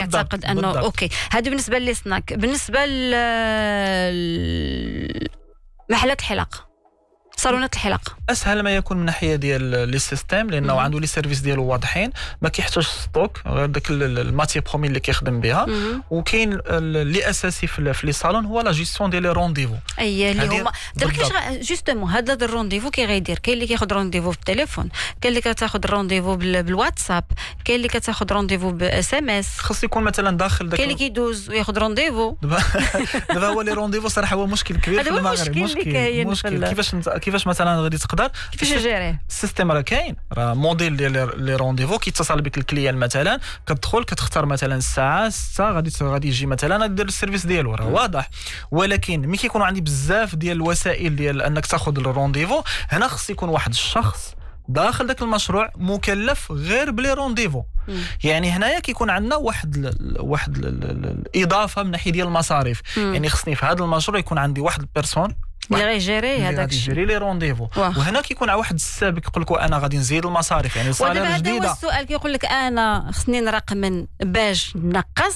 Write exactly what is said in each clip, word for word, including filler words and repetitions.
كيعتقد انه بالضبط. اوكي. هذا بالنسبه للسناك. بالنسبه لمحلات الحلاقه، صالونات الحلاقه، اسهل ما يكون من ناحيه ديال لي سيستيم، لانه مم. عنده لي سيرفيس ديالو واضحين، ما كيحتاجش ستوك غير داك الماتير برومي اللي كيخدم بها. مم. وكاين اللي اساسي في في لي صالون هو لا جيستيون ديال لي رونديفو. اي اللي هذه هما دابا بالضبط. كيفاش جوستومون هذا الرونديفو كي غيدير؟ كاين اللي كياخذ رونديفو بالتليفون، كاين اللي كتاخذ رونديفو بال- بالواتساب، كاين اللي كتاخذ رونديفو باس ام اس، خاص يكون مثلا داخل داك كاين اللي كيدوز وياخذ رونديفو. دابا دابا هو لي رونديفو صراحه هو مشكل كبير هذا في هو المغرب. المشكل اللي كاين في مشكل ال- كيفاش انت- كيفاش مثلا غادي تقدر كيفاش جيريه؟ السيستم راه كاين، راه موديل ديال لي رونديفو كيتصل بك الكليان مثلا، كتدخل كتختار مثلا الساعه ستة غادي غادي يجي مثلا دير السيرفيس ديالو، راه واضح. ولكن ملي كيكونوا عندي بزاف ديال الوسائل ديال انك تاخذ الرونديفو، هنا خص يكون واحد الشخص داخل داك المشروع مكلف غير بلي رونديفو. يعني هنايا كيكون عندنا واحد ال واحد ال ال الاضافه من ناحيه ديال المصاريف. مم. يعني خصني في هذا المشروع يكون عندي واحد البيرسون اللي غيجيري هذاك الشيء. يجري لي رونديفو، واه. وهنا كيكون واحد السابق يقول لك انا غادي نزيد المصاريف، يعني ودابا صالير هذا هو جديده. السؤال، كيقول لك انا خصني نرقمن باش نقص،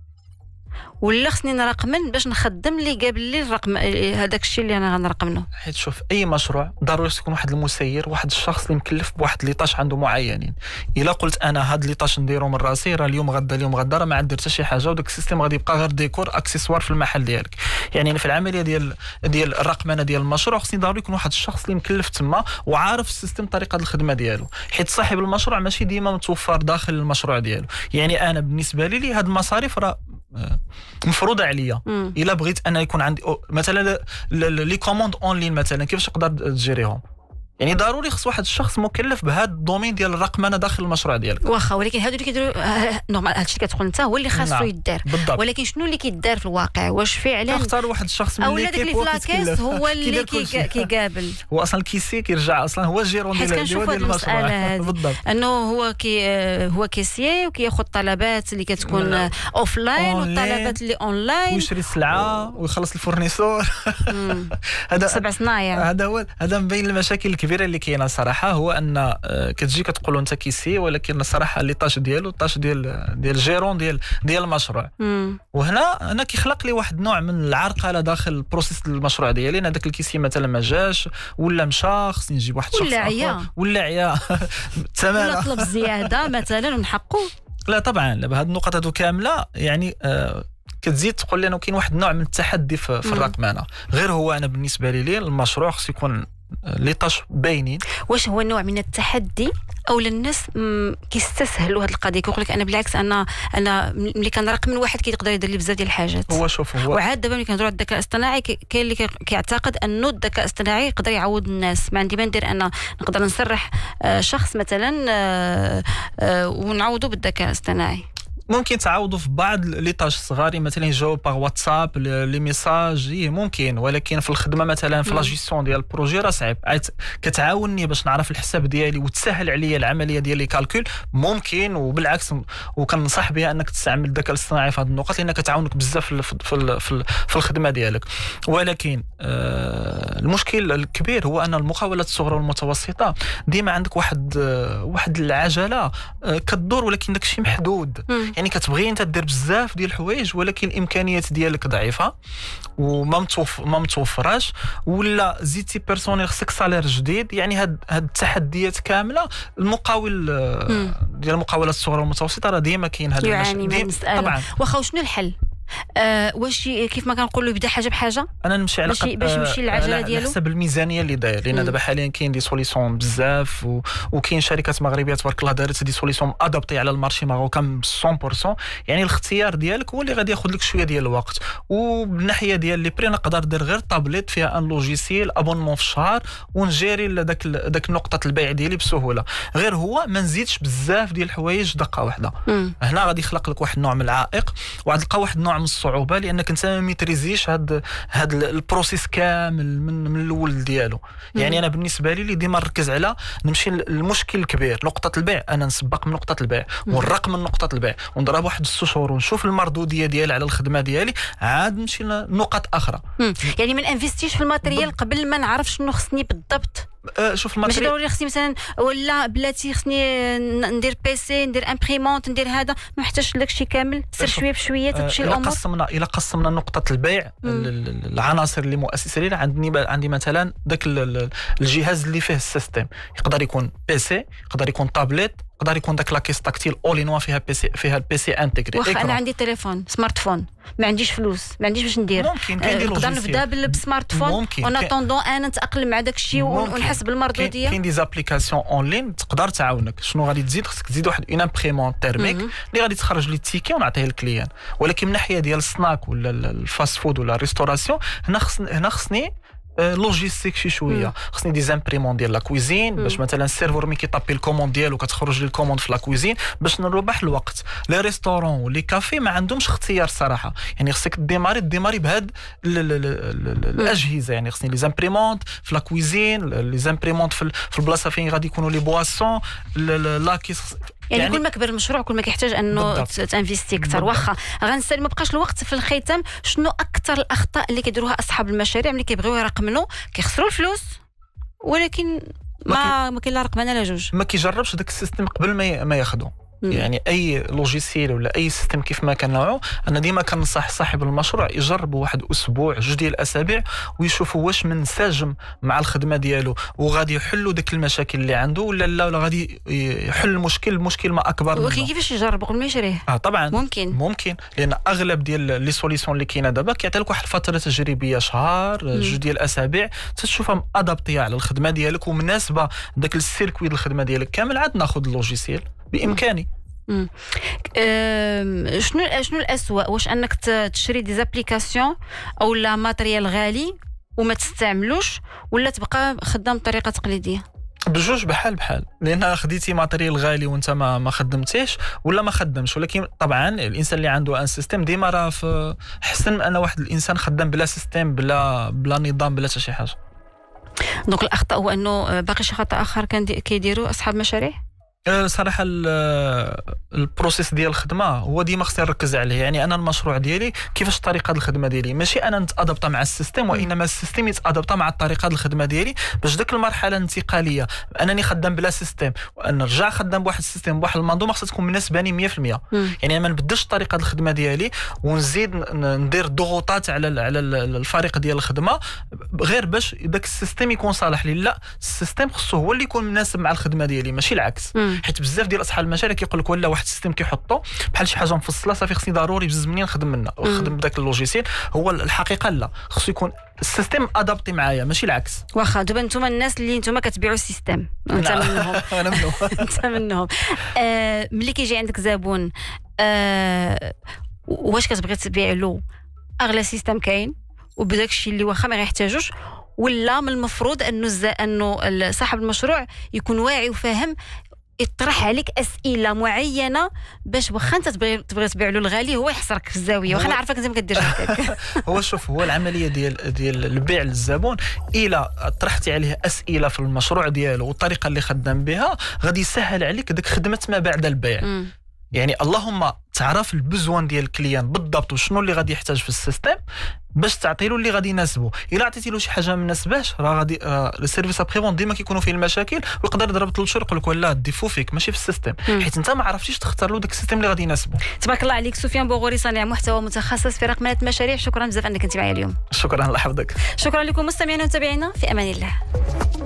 ولا خصني نرقمن باش نخدم اللي قابل لي الرقم هذاك الشيء اللي انا غنرقمنه؟ حيت شوف اي مشروع ضروري يكون واحد المسير، واحد الشخص اللي مكلف بواحد ليطاش عنده معينين. الا قلت انا هاد ليطاش نديرو من راسي، راه اليوم غدا اليوم غدا راه ما عاد درت حتى شي حاجه، وداك السيستم غادي يبقى غير ديكور اكسسوار في المحل ديالك. يعني في العمليه ديال ديال الرقمنه ديال المشروع خصني ضروري يكون واحد الشخص اللي مكلف تما وعارف السيستم طريقه الخدمه ديالو، حيت صاحب المشروع ماشي ديما متوفر داخل المشروع ديالو. يعني انا بالنسبه لي هاد المصاريف راه مفروضه عليا. مم. الا بغيت انا يكون عندي مثلا لي كوموند اون لين مثلا، كيفاش نقدر تجيريهم؟ يعني ضروري خص واحد الشخص مكلف بهذا الدومين ديال الرقمنه داخل المشروع ديالك. واخا، ولكن هادو اللي كيديروا نورمال هادشي اللي كتقول انت هو اللي خاصو نعم. يدار. بالضبط. ولكن شنو اللي كيدار في الواقع؟ واش فعلا تختار واحد الشخص من اولا اللي داك اللي كيف في لاكيس هو اللي كي- كيقابل؟ هو اصلا الكيسي كيرجع اصلا هو الجيرون حيت ديال كنشوف ديال هاد المساله المشروع. هذه بالضبط. انه هو كي هو كيسيي وكياخذ طلبات اللي كتكون لا. اوف لاين أونلاين. والطلبات اللي اونلاين، ويشري السلعه ويخلص الفورنيسور. هذا سبع صنايع. هذا هو هذا مبين المشاكل الكبيره اللي كاينه صراحه. هو ان آه، كتجي كتقول انت كيسي، ولكن الصراحه اللي طاش ديالو الطاش ديال ديال جيرون ديال ديال المشروع. مم. وهنا انا كيخلق لي واحد النوع من العرقله داخل البروسيس ديال المشروع ديالي. انا داك الكيسي مثلا ما جاش ولا مشى، خصني نجيب واحد الشخص ولا عيا. آخر. ولا عيا ولا تماما. طلب زياده مثلا ونحقوا. لا طبعا بهذه النقط هذو كامله يعني آه كتزيد تقول لي انه كاين واحد النوع من التحدي في, في الرقمنه. غير هو انا بالنسبه لي, لي المشروع خص يكون لي طاش باينين. واش هو نوع من التحدي او الناس كيستسهلوا هذه القضيه؟ كيقول لك انا بالعكس انا انا ملي كنرقم من واحد كيقدر يدير لي بزاف ديال الحاجات. هو شوف هو وعاد دابا ملي كنهضروا على الذكاء الاصطناعي كاين اللي كيعتقد انه الذكاء الاصطناعي يقدر يعوض الناس. ما عندي ما ندير انا نقدر نسرح شخص مثلا ونعوضه بالذكاء الاصطناعي. ممكن تعوضوا في بعض لي طاش صغاري مثلا يجاوب باغ واتساب لي ميساج ممكن، ولكن في الخدمه مثلا في لا جيستيون ديال البروجي راه صعيب. كتعاونني باش نعرف الحساب ديالي وتسهل عليا العمليه ديال لي كالكول ممكن، وبالعكس وكنصح بها انك تستعمل الذكاء الاصطناعي في هذه النقط لانها كتعاونك بزاف في في في, في الخدمه ديالك. ولكن آه المشكل الكبير هو ان المقاولات الصغرى والمتوسطه ديما عندك واحد آه واحد العجله آه كتدور ولكن داكشي محدود. م. يعني كتبغي انت دير بزاف ديال الحوايج ولكن الامكانيات ديالك ضعيفه وما متوف ما متوفراش، ولا زيدتي بيرسونيل خصك صالير جديد. يعني هاد هاد التحديات كامله المقاول ديال المقاولات الصغرى والمتوسطه راه ديما كاين هذا يعني من المساله. طبعا واخا شنو الحل؟ آه واش كيف ما كنقولوا يبدا حاجه بحاجه؟ انا نمشي على باش باش يمشي العجله ديالو حسب الميزانيه اللي داير. لان دابا حاليا كاين دي سوليسيون بزاف و... وكاين شركات مغربيه تبارك الله دارت دي سوليسيون ادابتي على المارشي ماروكان مية بالمية. يعني الاختيار ديالك هو اللي غادي ياخذ لك شويه ديال الوقت. وبالناحيه ديال لي بري نقدر ندير غير طابليت فيها ان لوجيسيال ابونمون في الشهر ونجيري داك داك نقطه البيع ديالي بسهوله. غير هو ما نزيدش بزاف ديال الحوايج دقه واحده. مم. هنا غادي يخلق لك واحد النوع من العائق وغادي تلقى واحد النوع من الصعوبه لانك انت ما ميتريزيش هاد هاد البروسيس كامل من من الاول ديالو. يعني انا بالنسبه لي ديما نركز على نمشي للمشكل الكبير نقطه البيع، انا نسبق من نقطه البيع ونرقم من نقطه البيع ونضرب واحد الست شهور ونشوف المردوديه ديالي على الخدمه ديالي، عاد نمشي لنقط اخرى. مم. يعني ما انفستيش في الماتريال قبل ما نعرف شنو خصني بالضبط. أه شوف ماشي الماتريال ضروري خصني مثلا ولا بلاتي خصني ندير بيسي ندير امبريمونت ندير هذا، ما محتاجش داكشي كامل، سير شويه بشويه تمشي الى الامور. قسمنا الى قسمنا نقطه البيع العناصر اللي مؤسسه لينا. عندي عندي مثلا داك الجهاز اللي فيه السيستم، يقدر يكون بيسي، يقدر يكون تابلت، يقدر يكون داك لاكيس تاكتيل اول ان وان فيها بيسي، فيها البيسي انتغري. واخا انا عندي تليفون سمارت فون ما عنديش فلوس، ما عنديش باش ندير، ممكن كاين دي نقدر نبدا بالسمارت فون اون اتوندون انا نتاقلم مع داك الشيء ونحس بالمردوديه. كاين دي زابليكاسيون اون لين تقدر تعاونك. شنو غادي تزيد؟ خصك تزيد واحد اون امبريمونت تيرميك اللي غادي تخرج لي التيكي ونعطيه للكليان. ولكن من ناحيه ديال السناك ولا الفاست فود ولا الريستوراسيون، هنا خصني هنا خصني لوجيستيك شي شويه. خصني دي زامبريمون ديال لا كويزين باش مثلا السيرفور ملي كيطابي الكوموند ديالو كتخرج لي الكوموند في لا كويزين باش نربح الوقت. لي ريستورون ولي كافي ما عندهمش اختيار الصراحه، يعني خصك ديماري ديماري بهاد الاجهزه. يعني خصني لي زامبريمونت في لا كويزين، لي زامبريمونت في في البلاصه فين غادي يكونوا لي بواسون، لاكيس. يعني, يعني كل ما كبر المشروع كل ما كيحتاج انه تانفيستي اكثر. واخا غنسال ما بقاش الوقت في الختام، شنو اكثر الاخطاء اللي كيديروها اصحاب المشاريع ملي كيبغيو يرقمنوا؟ كيخسروا الفلوس ولكن ما ما كاين لا رقمنه لا جوج، ما كيجربش داك السيستم قبل ما ما ياخذوا. يعني اي لوجيسيال ولا اي سيستم كيف ما كان نوعه، انا ديما كنصح صاحب المشروع يجربوا واحد اسبوع جوج ديال الاسابيع ويشوفوا واش منسجم مع الخدمه ديالو وغادي يحلوا داك المشاكل اللي عنده ولا لا، ولا غادي يحل المشكل المشكل ما اكبر منه. ولكن كيفاش يجرب قبل ما يشريه؟ اه طبعا ممكن ممكن لان اغلب ديال لي سوليسيون اللي كاينه دابا كيعطي لك واحد الفتره تجريبيه شهر جوج ديال الاسابيع تشوفها ادابتي على الخدمه ديالك ومناسبه داك السيركوي ديال الخدمه ديالك كامل. عاد ناخذ اللوجيسيال بامكاني. امم شنو شنو الاسوء؟ واش انك تشري دي زابليكاسيون او لا ماتريال غالي وما تستعملوش، ولا تبقى خدام بطريقه تقليديه؟ بجوج بحال بحال، لان خديتي ماتريال غالي وانت ما ما خدمتيش ولا ما خدمش. ولكن طبعا الانسان اللي عنده ان سيستم ديما راه في احسن من ان واحد الانسان خدام بلا سيستم بلا بلا نظام بلا حتى شي حاجه. دونك الاخطاء هو انه باقي شي خطا اخر كان كيديروا اصحاب المشاريع؟ صراحه البروسيس ديال الخدمه هو ديما خصني نركز عليه. يعني انا المشروع ديالي كيفاش طريقه الخدمه ديالي، ماشي انا نتادابط مع السيستم وانما السيستم يتادابط مع الطريقه الخدمه ديالي باش ديك المرحله الانتقاليه انني خدام بلا سيستم وان نرجع خدام بواحد السيستم بواحد المنظومه خصها تكون مناسباني مية في المية. يعني ما نبدلش طريقه الخدمه ديالي ونزيد ندير ضغوطات على على الفريق ديال الخدمه غير باش داك السيستم يكون صالح لي. لا، السيستم خصو هو اللي يكون مناسب مع الخدمه ديالي ماشي العكس. حيت بزاف ديال اصحاب المشاريع كيقول لك ولا واحد السيستم كيحطو بحال شي حاجه مفصله صافي خصني ضروري بزز مني نخدم منها ونخدم بداك اللوجيسيال. هو الحقيقه لا، خصو يكون السيستم ادابتي معايا ماشي العكس. واخا دابا نتوما الناس اللي نتوما كتبيعوا السيستم انت منهم انا منهم انت منهم آه ملي كيجي عندك زبون آه واش كتبغي تبيع له اغلى سيستم كاين وبداك الشيء اللي واخا ما غيحتاجوش، ولا من المفروض انه الز... انه صاحب المشروع يكون واعي وفاهم يطرح عليك اسئله معينه باش واخا انت تبغي تبغي تبيع له الغالي هو يحصرك في الزاويه واخا انا عارفك انت ما كديرش هكاك. هو شوف، هو العمليه ديال ديال البيع للزبون الا طرحتي عليه اسئله في المشروع ديالو والطريقه اللي خدام بها غادي يسهل عليك ديك خدمه ما بعد البيع. م. يعني اللهم تعرف البزوان ديال الكليان بالضبط وشنو اللي غادي يحتاج في السيستم باش تعطي له اللي غادي يناسبه. الا عطيتي له شي حاجه ما مناسباش راه غادي لي سيرفيس ابريفون ديما كيكونوا فيه المشاكل ويقدر يضرب ثلاث شهور يقول لك ولا الديفو فيك ماشي في السيستم حيت انت ما عرفتيش تختار له داك السيستم اللي غادي يناسبه. تبارك الله عليك سفيان بوغوري، صانع محتوى متخصص في رقمنه مشاريع. شكرا بزاف انك كنتي معايا اليوم. شكرا الله يحفظك. شكرا لكم مستمعينا ومتابعينا، في امان الله.